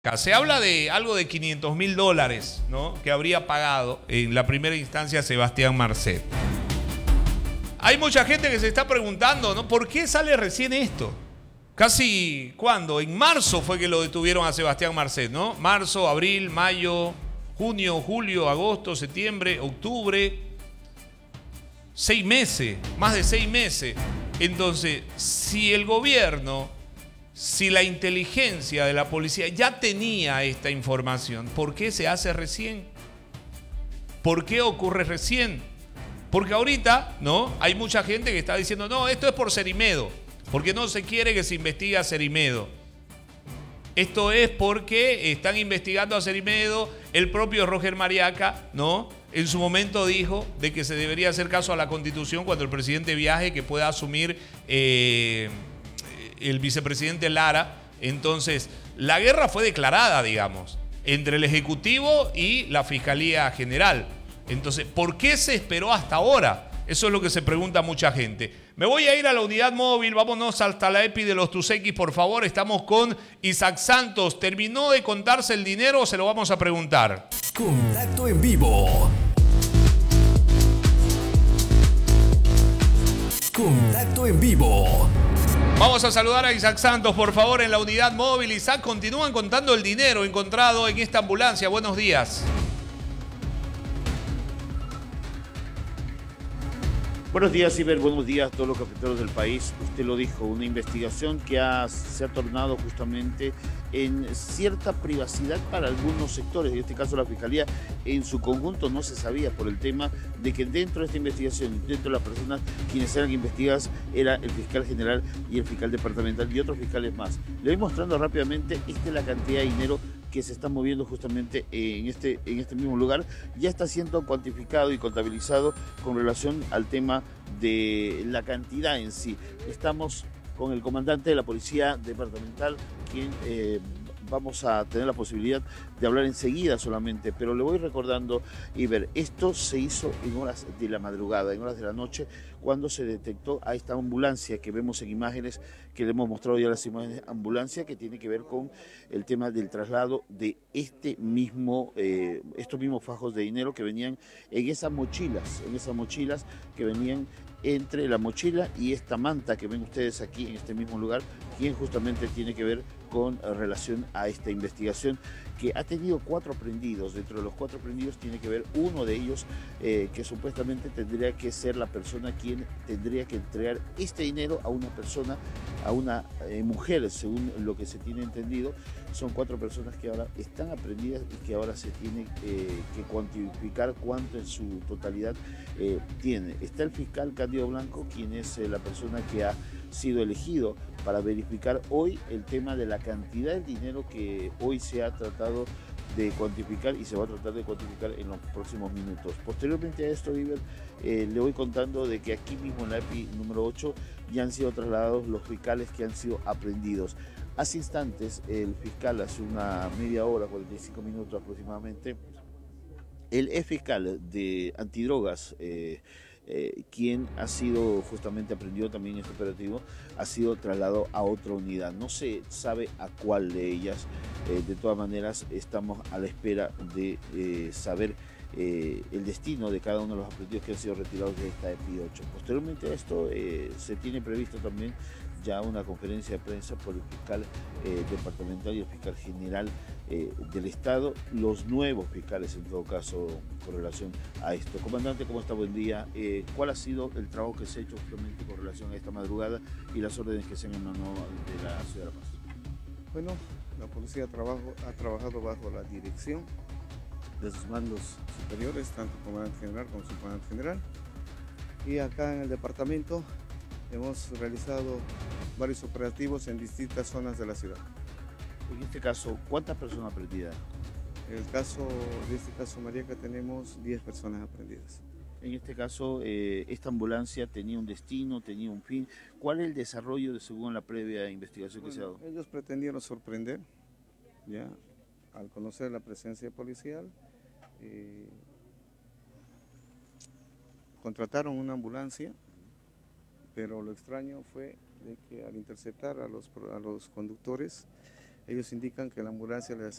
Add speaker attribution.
Speaker 1: Se habla de algo de $500.000, ¿no?, que habría pagado en la primera instancia Sebastián Marcet. Hay mucha gente que se está preguntando, ¿no?, ¿por qué sale recién esto? Casi, ¿cuándo? En marzo fue que lo detuvieron a Sebastián Marcet, ¿no? Marzo, abril, mayo, junio, julio, agosto, septiembre, octubre. 6 meses, más de 6 meses. Entonces, si el gobierno, si la inteligencia de la policía ya tenía esta información, ¿por qué se hace recién? ¿Por qué ocurre recién? Porque ahorita, ¿no?, hay mucha gente que está diciendo, no, esto es por Cerimedo, porque no se quiere que se investigue a Cerimedo. Esto es porque están investigando a Cerimedo. El propio Roger Mariaca, ¿no?, en su momento dijo de que se debería hacer caso a la Constitución cuando el presidente viaje, que pueda asumir el vicepresidente Lara. Entonces, la guerra fue declarada, digamos, entre el Ejecutivo y la Fiscalía General. Entonces, ¿por qué se esperó hasta ahora? Eso es lo que se pregunta mucha gente. Me voy a ir a la unidad móvil, vámonos hasta la EPI de los Tusequis, por favor. Estamos con Isaac Santos. ¿Terminó de contarse el dinero o se lo vamos a preguntar?
Speaker 2: Contacto en vivo. Contacto en vivo.
Speaker 1: Vamos a saludar a Isaac Santos, por favor, en la unidad móvil. Isaac, continúan contando el dinero encontrado en esta ambulancia. Buenos días.
Speaker 3: Buenos días, Iber. Buenos días a todos los cafeteros del país. Usted lo dijo, una investigación que se ha tornado justamente en cierta privacidad para algunos sectores. En este caso, la Fiscalía en su conjunto no se sabía por el tema de que dentro de esta investigación, dentro de las personas quienes eran investigadas, era el fiscal general y el fiscal departamental y otros fiscales más. Le voy mostrando rápidamente, esta es la cantidad de dinero que se está moviendo justamente en este mismo lugar. Ya está siendo cuantificado y contabilizado con relación al tema de la cantidad en sí. Estamos con el comandante de la Policía Departamental, quien vamos a tener la posibilidad de hablar enseguida solamente, pero le voy recordando, Iber, esto se hizo en horas de la madrugada, en horas de la noche, cuando se detectó a esta ambulancia que vemos en imágenes, que le hemos mostrado ya las imágenes, ambulancia que tiene que ver con el tema del traslado de estos mismos fajos de dinero que venían en esas mochilas que venían entre la mochila y esta manta que ven ustedes aquí en este mismo lugar, quien justamente tiene que ver con relación a esta investigación que ha tenido 4 prendidos. Dentro de los 4 prendidos tiene que ver uno de ellos que supuestamente tendría que ser la persona quien tendría que entregar este dinero a una persona, a una mujer, según lo que se tiene entendido. Son 4 personas que ahora están aprendidas y que ahora se tiene que cuantificar cuánto en su totalidad tiene. Está el fiscal Cándido Blanco, quien es la persona que ha sido elegido para verificar hoy el tema de la cantidad de dinero que hoy se ha tratado de cuantificar y se va a tratar de cuantificar en los próximos minutos. Posteriormente a esto, Iber, le voy contando de que aquí mismo en la EPI número 8 ya han sido trasladados los fiscales que han sido aprehendidos. Hace instantes, el fiscal, hace una media hora, 45 minutos aproximadamente, el ex fiscal de antidrogas, quien ha sido justamente aprendido también en este operativo, ha sido trasladado a otra unidad. No se sabe a cuál de ellas. De todas maneras, estamos a la espera de saber el destino de cada uno de los aprendidos que han sido retirados de esta EPI 8. Posteriormente a esto, se tiene previsto también ya una conferencia de prensa por el fiscal departamental y el fiscal general del Estado, los nuevos fiscales en todo caso con relación a esto. Comandante, ¿cómo está? Buen día. ¿Cuál ha sido el trabajo que se ha hecho justamente con relación a esta madrugada y las órdenes que se han emanado de la Ciudad de La Paz?
Speaker 4: Bueno, la policía ha trabajado bajo la dirección de sus mandos superiores, tanto el comandante general como el subcomandante general. Y acá en el departamento hemos realizado varios operativos en distintas zonas de la ciudad.
Speaker 3: En este caso, ¿cuántas personas aprendidas?
Speaker 4: En este caso, Mariaca, tenemos 10 personas aprendidas.
Speaker 3: En este caso, esta ambulancia tenía un destino, tenía un fin. ¿Cuál es el desarrollo según la previa investigación que se ha dado?
Speaker 4: Ellos pretendieron sorprender, ya, al conocer la presencia policial. Contrataron una ambulancia, pero lo extraño fue de que al interceptar a los conductores ellos indican que la ambulancia les